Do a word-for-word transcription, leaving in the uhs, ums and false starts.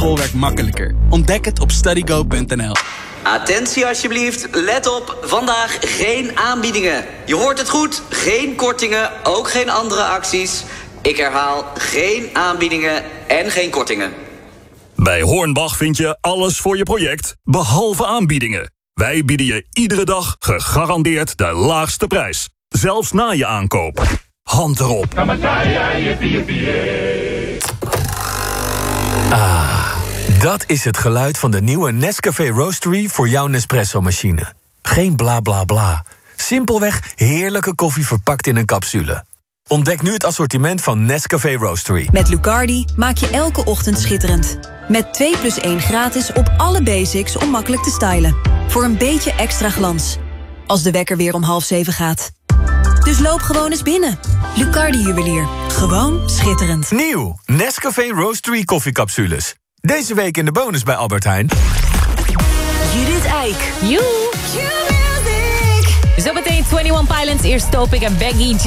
schoolwerk makkelijker. Ontdek het op studygo punt n l. Attentie alsjeblieft, let op, vandaag geen aanbiedingen. Je hoort het goed, geen kortingen, ook geen andere acties. Ik herhaal, geen aanbiedingen en geen kortingen. Bij Hornbach vind je alles voor je project, behalve aanbiedingen. Wij bieden je iedere dag gegarandeerd de laagste prijs. Zelfs na je aankoop. Hand erop. Ah, dat is het geluid van de nieuwe Nescafé Roastery voor jouw Nespresso-machine. Geen bla bla bla. Simpelweg heerlijke koffie verpakt in een capsule. Ontdek nu het assortiment van Nescafé Roastery. Met Lucardi maak je elke ochtend schitterend. Met twee plus één gratis op alle basics om makkelijk te stylen. Voor een beetje extra glans. Als de wekker weer om half zeven gaat. Dus loop gewoon eens binnen. Lucardi Juwelier. Gewoon schitterend. Nieuw Nescafé Roastery koffiecapsules. Deze week in de bonus bij Albert Heijn. Judith Eik. You. Zometeen eenentwintig Pilots, eerst Topic en Baggy